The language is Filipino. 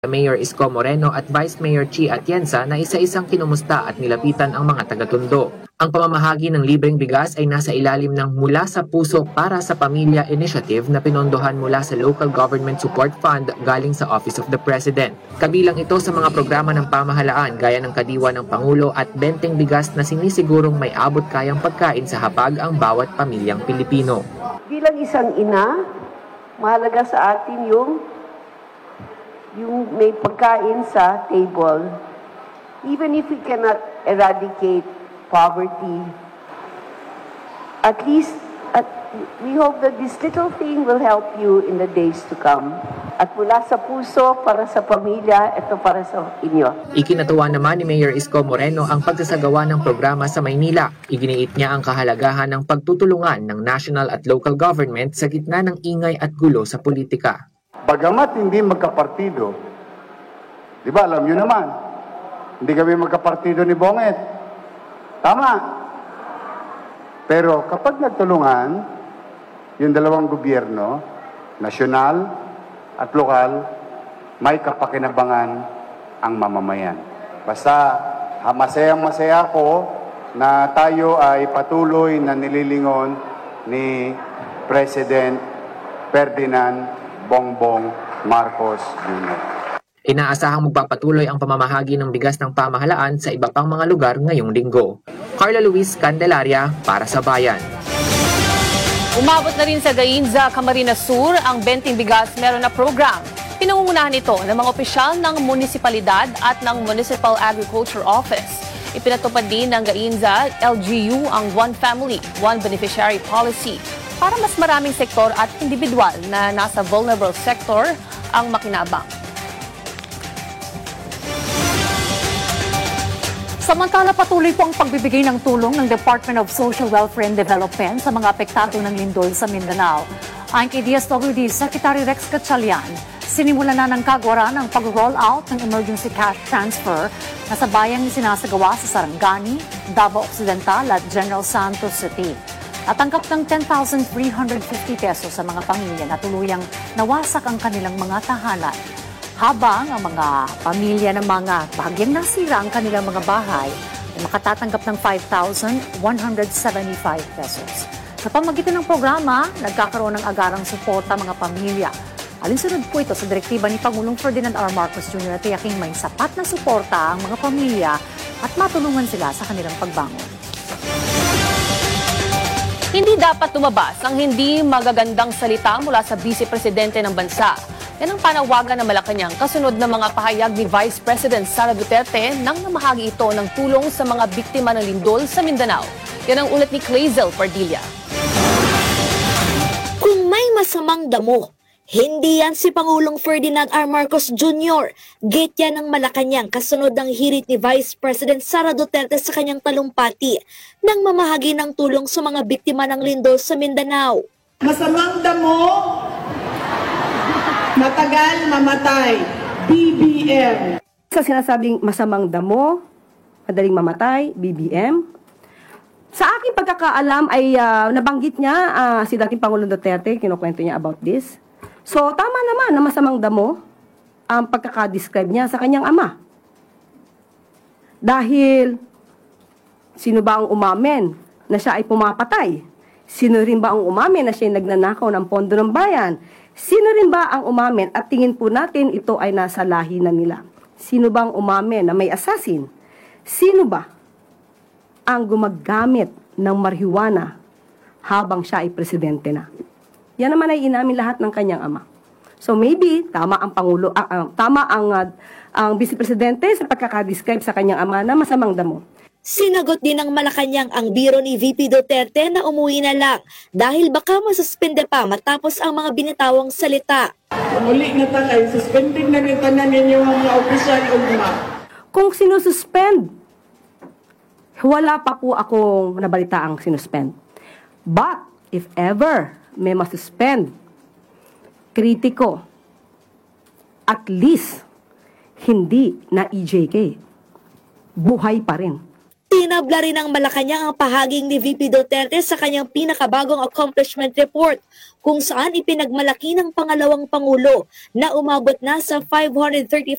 Mayor Isko Moreno at Vice Mayor Chi Atienza na isa-isang kinumusta at nilapitan ang mga taga-Tondo. Ang pamamahagi ng libreng bigas ay nasa ilalim ng Mula sa Puso para sa Pamilya initiative na pinondohan mula sa Local Government Support Fund galing sa Office of the President. Kabilang ito sa mga programa ng pamahalaan gaya ng Kadiwa ng Pangulo at benteng bigas na sinisigurong may abot kayang pagkain sa hapag ang bawat pamilyang Pilipino. Bilang isang ina, mahalaga sa atin yung may pagkain sa table. Even if we cannot eradicate poverty, at least we hope that this little thing will help you in the days to come. At mula sa puso, para sa pamilya, ito para sa inyo. Ikinatuwa naman ni Mayor Isko Moreno ang pagsasagawa ng programa sa Maynila. Iginiit niya ang kahalagahan ng pagtutulungan ng national at local government sa gitna ng ingay at gulo sa politika. Bagamat hindi magkapartido, di ba alam nyo naman, hindi kami magkapartido ni Bonget. Tama. Pero kapag nagtulungan, yung dalawang gobyerno, nasyonal at lokal, may kapakinabangan ang mamamayan. Basta masayang-masaya ako na tayo ay patuloy na nililingon ni President Ferdinand Bongbong Marcos Jr. Inaasahang magpapatuloy ang pamamahagi ng bigas ng pamahalaan sa iba pang mga lugar ngayong linggo. Carla Luis Candelaria para sa Bayan. Umabot na rin sa Gainza, Camarines Sur ang Benting Bigas Meron na program. Pinangungunahan ito ng mga opisyal ng munisipalidad at ng Municipal Agriculture Office. Ipinatupad din ng Gainza LGU ang One Family, One Beneficiary Policy para mas maraming sektor at individual na nasa vulnerable sector ang makinabang. Samantala, patuloy po ang pagbibigay ng tulong ng Department of Social Welfare and Development sa mga apektado ng lindol sa Mindanao. Ayon kay DSWD Secretary Rex Gatchalian, sinimula na ng Kagwaran ang pag-roll out ng emergency cash transfer na sa bayang sinasagawa sa Sarangani, Davao Occidental at General Santos City. Natanggap ng 10,350 pesos sa mga pamilya na tuluyang nawasak ang kanilang mga tahanan. Habang ang mga pamilya ng mga bahagyang nasira ang kanilang mga bahay ay makatatanggap ng 5,175 pesos. Sa pamamagitan ng programa, nagkakaroon ng agarang suporta mga pamilya. Alinsunod po ito sa direktiba ni Pangulong Ferdinand R. Marcos Jr. na tiyaking may sapat na suporta ang mga pamilya at matulungan sila sa kanilang pagbangon. Hindi dapat lumabas ang hindi magagandang salita mula sa Vice Presidente ng bansa. Yan ang panawagan ng Malacanang kasunod ng mga pahayag ni Vice President Sara Duterte nang namahagi ito ng tulong sa mga biktima ng lindol sa Mindanao. Yan ang ulat ni Clazel Pardilla. Kung may masamang damo, hindi yan si Pangulong Ferdinand R. Marcos Jr. Gate yan ng Malacanang kasunod ng hirit ni Vice President Sara Duterte sa kanyang talumpati nang mamahagi ng tulong sa mga biktima ng lindol sa Mindanao. Masamang damo, matagal mamatay, BBM. Sa sinasabing masamang damo, madaling mamatay, BBM, sa aking pagkakaalam ay nabanggit niya si dating Pangulong Duterte, kinukwento niya about this. So, tama naman na masamang damo ang pagkakadescribe niya sa kanyang ama. Dahil, sino ba ang umamin na siya ay pumapatay? Sino rin ba ang umamin na siya ay nagnanakaw ng pondo ng bayan? Sino rin ba ang umamin at tingin po natin ito ay nasa lahi na nila? Sino ba ang umamin na may assassin? Sino ba ang gumagamit ng marijuana habang siya ay presidente na? Yan naman ay inamin lahat ng kanyang ama. So maybe tama ang pangulo, tama ang vice presidente sa pagkakadescribe sa kanyang ama na masamang damo. Sinagot din ng Malacanang ang biro ni VP Duterte na umuwi na lang dahil baka masuspende pa matapos ang mga binitawang salita. Muli na talay, suspending na nitanan ninyo ang mga opisyal ugma. Kung sinususpend, wala pa po akong nabalita ang sinuspend. But if ever may masuspend, kritiko, at least hindi na EJK, buhay pa rin. Tinabla rin ng Malacanang ang pahaging ni VP Duterte sa kanyang pinakabagong accomplishment report kung saan ipinagmalaki ng pangalawang Pangulo na umabot na sa 535